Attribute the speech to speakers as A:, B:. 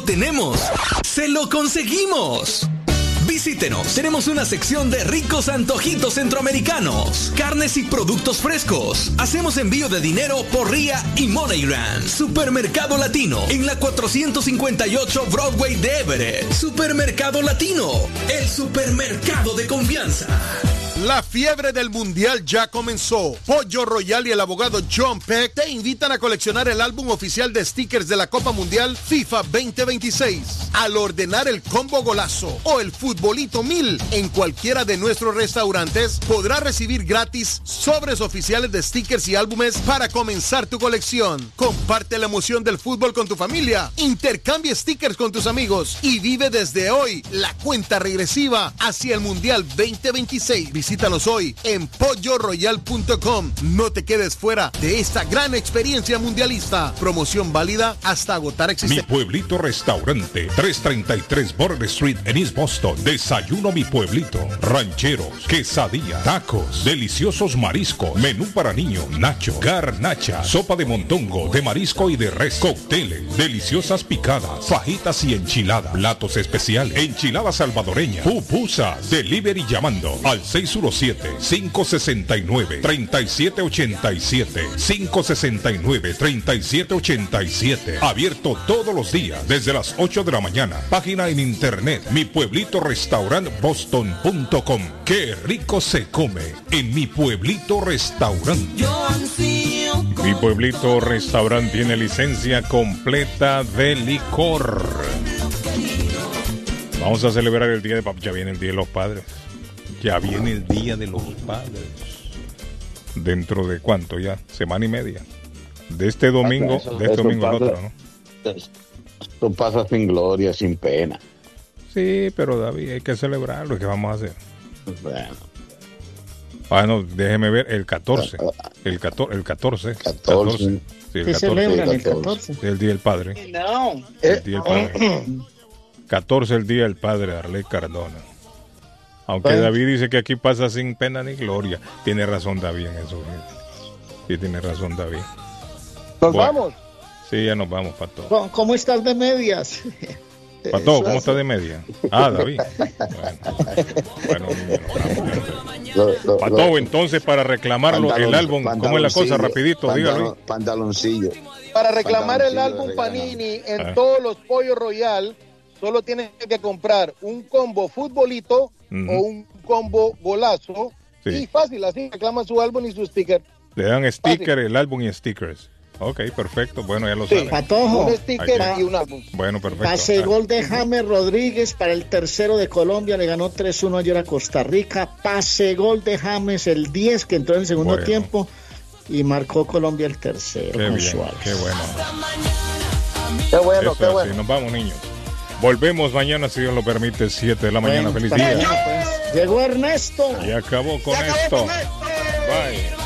A: lo tenemos, se lo conseguimos. Visítenos, tenemos una sección de ricos antojitos centroamericanos, carnes y productos frescos. Hacemos envío de dinero por RIA y MoneyGram. Supermercado Latino, en la 458 Broadway de Everett. Supermercado Latino, el supermercado de confianza.
B: La fiebre del mundial ya comenzó. Pollo Royal y el abogado John Peck te invitan a coleccionar el álbum oficial de stickers de la Copa Mundial FIFA 2026. Al ordenar el combo golazo o el futbolito 1000 en cualquiera de nuestros restaurantes, podrás recibir gratis sobres oficiales de stickers y álbumes para comenzar tu colección. Comparte la emoción del fútbol con tu familia, intercambia stickers con tus amigos y vive desde hoy la cuenta regresiva hacia el Mundial 2026. Visítanos hoy en polloroyal.com. No te quedes fuera de esta gran experiencia mundialista. Promoción válida hasta agotar existencia.
C: Mi Pueblito Restaurante, 333 Border Street en East Boston. Desayuno Mi Pueblito. Rancheros, quesadilla, tacos, deliciosos mariscos, menú para niños, nacho, garnacha, sopa de montongo, de marisco y de res, cócteles, deliciosas picadas, fajitas y enchiladas, platos especiales, enchiladas salvadoreñas, pupusas, delivery llamando al 617-569-3787, 569-3787. Abierto todos los días desde las 8 de la mañana. Página en internet Mi Pueblito Restaurant Boston.com. Qué rico se come en Mi Pueblito Restaurant. Mi Pueblito Restaurant tiene licencia completa de licor. Vamos a celebrar el día de papá. Ya viene el Día de los Padres. Ya viene el Día de los Padres. ¿Dentro de cuánto ya? Semana y media. De este domingo, domingo al otro, ¿no?
D: Esto pasa sin gloria, sin pena.
C: Sí, pero David, hay que celebrarlo. ¿Qué vamos a hacer?
D: Bueno.
C: No, déjeme ver, el 14. El 14.
D: 14.
C: Sí, el 14.
E: Celebran el 14.
C: El Día del Padre.
E: No.
C: El Día del Padre. 14, el Día del Padre, Arley Cardona. Aunque David dice que aquí pasa sin pena ni gloria. Tiene razón David en eso. Sí, tiene razón David.
E: ¿Nos vamos?
C: Sí, ya nos vamos, Pato.
E: ¿Cómo estás de medias?
C: Pato, ¿cómo estás de media? David. Bueno, Pato, entonces para reclamarlo el álbum, ¿cómo es la cosa? Rapidito, dígalo.
D: Pantaloncillo.
E: Para reclamar el álbum Panini en todos los Pollo Royal, solo tienes que comprar un combo futbolito o un combo golazo. Sí. Y fácil, así reclaman su álbum y su sticker.
C: Le dan sticker, el álbum y stickers. Ok, perfecto. Bueno, ya lo saben.
E: Patojo, un sticker y un álbum.
C: Bueno, perfecto.
E: Pase gol de James Rodríguez para el tercero de Colombia. Le ganó 3-1 ayer a Costa Rica. Pase gol de James, el 10, que entró en el segundo tiempo. Y marcó Colombia el tercero.
C: Qué
E: con
C: bien,
E: Suárez.
C: qué bueno.
E: Qué bueno,
C: eso, qué bueno. Así, nos vamos, niños. Volvemos mañana, si Dios lo permite, 7 de la mañana. Feliz día.
E: Llegó Ernesto.
C: Y acabó con esto. Bye.